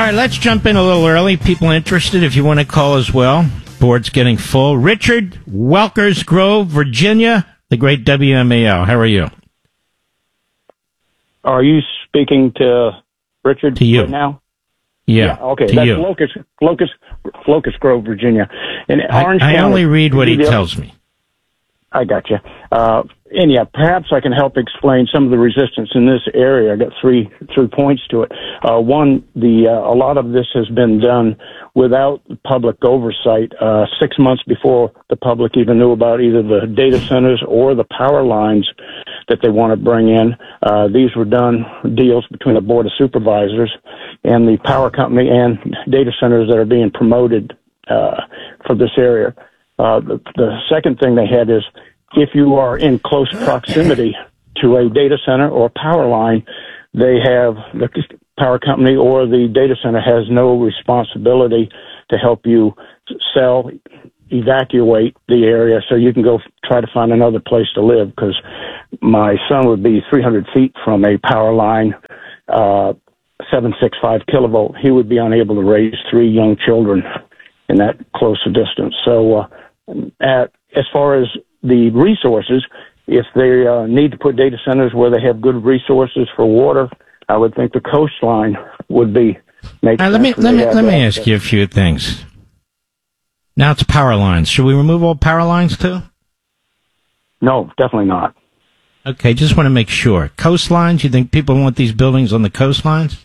right, let's jump in a little early. People interested, if you want to call as well. Board's getting full. Richard, Welkers Grove, Virginia, the great WMAL. How are you? Are you speaking to Richard to you right now? Yeah. Okay. To That's you. Locust Grove, Virginia. And I only read what he tells me. I got you. And yeah, perhaps I can help explain some of the resistance in this area. I got three points to it. One, a lot of this has been done without public oversight. 6 months before the public even knew about either the data centers or the power lines that they want to bring in. These were done deals between the Board of Supervisors and the power company and data centers that are being promoted for this area. The second thing they had is if you are in close proximity to a data center or power line, the power company or the data center has no responsibility to help you evacuate the area so you can go try to find another place to live, because my son would be 300 feet from a power line, 765 kilovolt. He would be unable to raise 3 young children in that close a distance. So as far as the resources, if they need to put data centers where they have good resources for water, I would think the coastline would be make sense. Let me ask you a few things. Now it's power lines. Should we remove all power lines too? No, definitely not. Okay, just want to make sure. Coastlines, you think people want these buildings on the coastlines?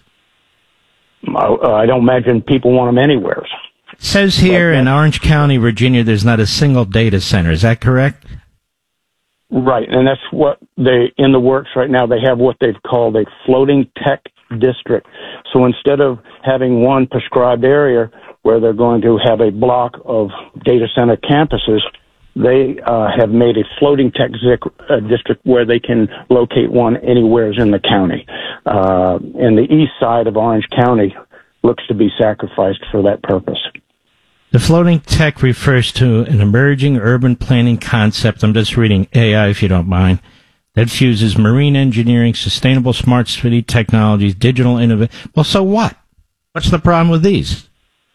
I don't imagine people want them anywhere. It says here in Orange County, Virginia, there's not a single data center. Is that correct? Right, and that's what in the works right now. They have what they've called a floating tech district. So instead of having one prescribed area where they're going to have a block of data center campuses, they have made a floating tech district where they can locate one anywhere in the county. And the east side of Orange County looks to be sacrificed for that purpose. The floating tech refers to an emerging urban planning concept. I'm just reading AI, if you don't mind. That fuses marine engineering, sustainable smart city technologies, digital innovation. Well, so what? What's the problem with these?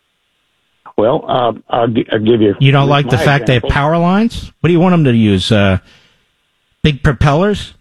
Well, I'll give you... You don't like the fact they have power lines? What do you want them to use? Big propellers?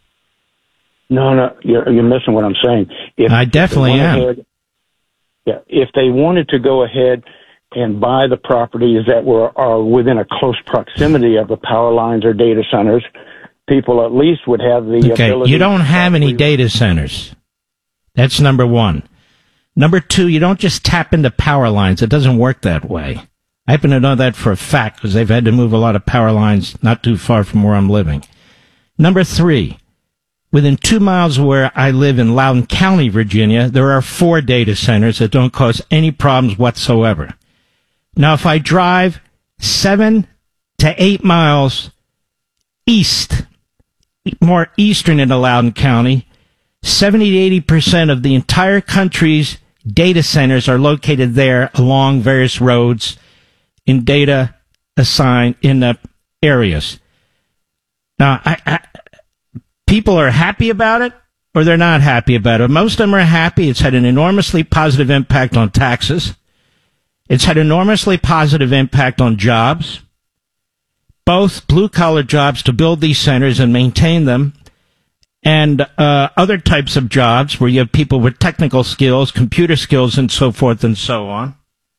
No, you're missing what I'm saying. I definitely am. If they wanted to go ahead and buy the properties that are within a close proximity of the power lines or data centers, people at least would have the ability... You don't have any data centers. That's number one. Number two, you don't just tap into power lines. It doesn't work that way. I happen to know that for a fact because they've had to move a lot of power lines not too far from where I'm living. Number three, within 2 miles of where I live in Loudoun County, Virginia, there are 4 data centers that don't cause any problems whatsoever. Now, if I drive 7 to 8 miles east, more eastern into Loudoun County, 70 to 80% of the entire country's data centers are located there along various roads in data assigned in the areas. Now, people are happy about it or they're not happy about it. Most of them are happy. It's had an enormously positive impact on taxes. It's had enormously positive impact on jobs, both blue-collar jobs to build these centers and maintain them, and other types of jobs where you have people with technical skills, computer skills, and so forth and so on.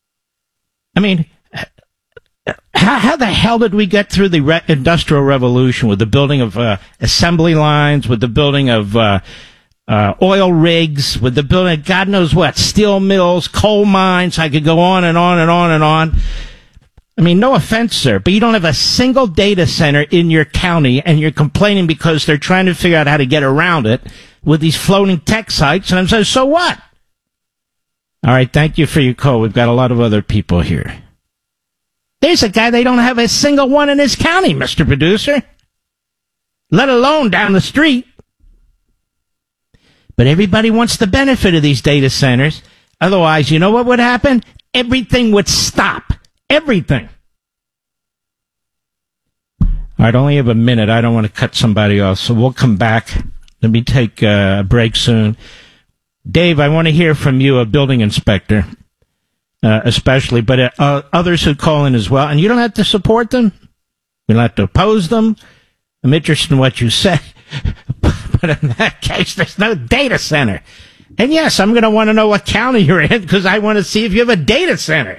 I mean, how the hell did we get through the Industrial Revolution with the building of assembly lines, with the building of oil rigs, with the building of God knows what, steel mills, coal mines? I could go on and on and on and on. I mean, no offense, sir, but you don't have a single data center in your county, and you're complaining because they're trying to figure out how to get around it with these floating tech sites. And I'm saying, so what? All right, thank you for your call. We've got a lot of other people here. There's a guy, they don't have a single one in his county, Mr. Producer, let alone down the street. But everybody wants the benefit of these data centers. Otherwise, you know what would happen? Everything would stop. Everything. All right, I only have a minute. I don't want to cut somebody off, so we'll come back. Let me take a break soon. Dave, I want to hear from you, a building inspector, especially, but others who call in as well. And you don't have to support them. You don't have to oppose them. I'm interested in what you say. But in that case, there's no data center. And yes, I'm going to want to know what county you're in because I want to see if you have a data center.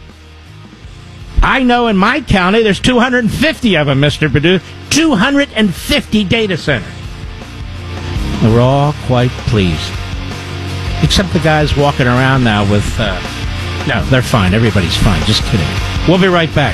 I know in my county there's 250 of them, Mr. Perdue. 250 data centers. And we're all quite pleased. Except the guys walking around now with... no, they're fine. Everybody's fine. Just kidding. We'll be right back.